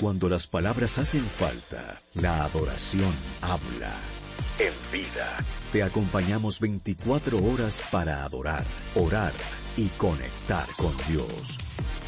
cuando las palabras hacen falta, la adoración habla. En Vida, te acompañamos 24 horas para adorar, orar y conectar con Dios.